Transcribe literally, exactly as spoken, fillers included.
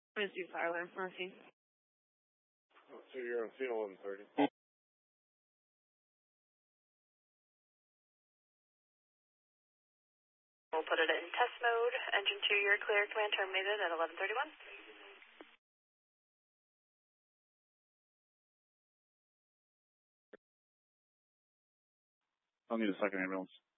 Let's do fire alarm, Murphy. Oh, so you're on scene eleven thirty. We'll put it in test mode. Engine two, you're clear. Command terminated at eleven thirty-one. I'll need a second ambulance.